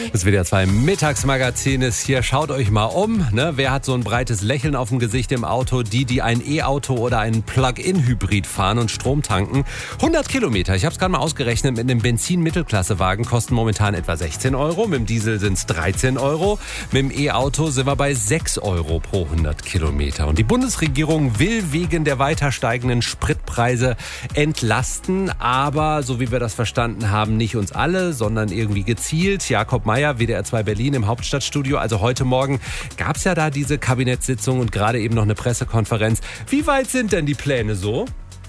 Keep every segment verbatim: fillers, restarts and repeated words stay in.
Das W D R zwei Mittagsmagazin ist hier. Schaut euch mal um. Ne? Wer hat so ein breites Lächeln auf dem Gesicht im Auto? Die, die ein E-Auto oder einen Plug-in-Hybrid fahren und Strom tanken. hundert Kilometer, ich habe es gerade mal ausgerechnet, mit einem Benzin-Mittelklasse-Wagen kosten momentan etwa sechzehn Euro. Mit dem Diesel sind es dreizehn Euro. Mit dem E-Auto sind wir bei sechs Euro pro hundert Kilometer. Und die Bundesregierung will wegen der weiter steigenden Spritpreise entlasten. Aber, so wie wir das verstanden haben, nicht uns alle, sondern irgendwie gezielt. Jakob Meier, W D R zwei Berlin im Hauptstadtstudio. Also heute Morgen gab es ja da diese Kabinettssitzung und gerade eben noch eine Pressekonferenz. Wie weit sind denn die Pläne so?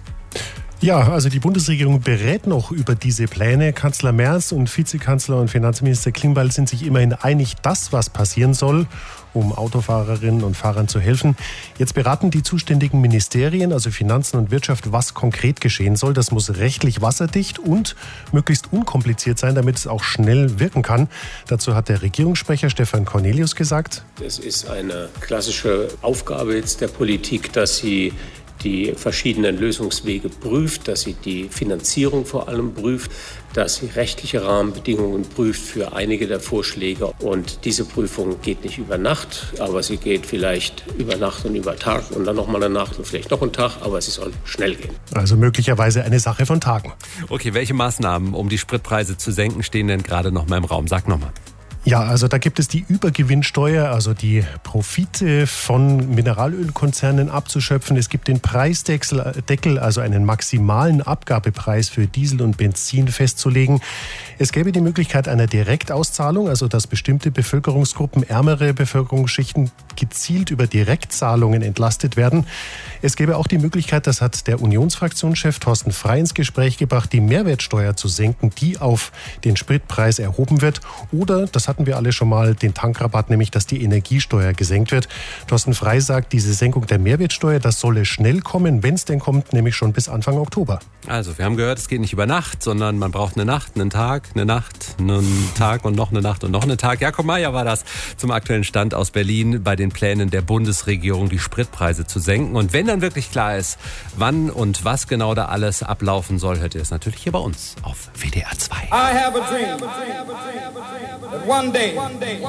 Ja, also die Bundesregierung berät noch über diese Pläne. Kanzler Merz und Vizekanzler und Finanzminister Klingbeil sind sich immerhin einig, dass was passieren soll, um Autofahrerinnen und Fahrern zu helfen. Jetzt beraten die zuständigen Ministerien, also Finanzen und Wirtschaft, was konkret geschehen soll. Das muss rechtlich wasserdicht und möglichst unkompliziert sein, damit es auch schnell wirken kann. Dazu hat der Regierungssprecher Stefan Cornelius gesagt: Es ist eine klassische Aufgabe jetzt der Politik, dass sie die verschiedenen Lösungswege prüft, dass sie die Finanzierung vor allem prüft, dass sie rechtliche Rahmenbedingungen prüft für einige der Vorschläge. Und diese Prüfung geht nicht über Nacht, aber sie geht vielleicht über Nacht und über Tag und dann nochmal eine Nacht und vielleicht noch einen Tag, aber sie soll schnell gehen. Also möglicherweise eine Sache von Tagen. Okay, welche Maßnahmen, um die Spritpreise zu senken, stehen denn gerade noch mal im Raum? Sag nochmal. Ja, also da gibt es die Übergewinnsteuer, also die Profite von Mineralölkonzernen abzuschöpfen. Es gibt den Preisdeckel, also einen maximalen Abgabepreis für Diesel und Benzin festzulegen. Es gäbe die Möglichkeit einer Direktauszahlung, also dass bestimmte Bevölkerungsgruppen, ärmere Bevölkerungsschichten gezielt über Direktzahlungen entlastet werden. Es gäbe auch die Möglichkeit, das hat der Unionsfraktionschef Thorsten Frey ins Gespräch gebracht, die Mehrwertsteuer zu senken, die auf den Spritpreis erhoben wird. Oder, das hatten wir alle schon mal, den Tankrabatt, nämlich dass die Energiesteuer gesenkt wird. Thorsten Frey sagt, diese Senkung der Mehrwertsteuer, das solle schnell kommen, wenn es denn kommt, nämlich schon bis Anfang Oktober. Also, wir haben gehört, es geht nicht über Nacht, sondern man braucht eine Nacht, einen Tag, eine Nacht, einen Tag und noch eine Nacht und noch einen Tag. Jakob Meier war das zum aktuellen Stand aus Berlin bei den Plänen der Bundesregierung, die Spritpreise zu senken. Und wenn dann wirklich klar ist, wann und was genau da alles ablaufen soll, hört ihr es natürlich hier bei uns auf W D R zwei. I have a dream that one day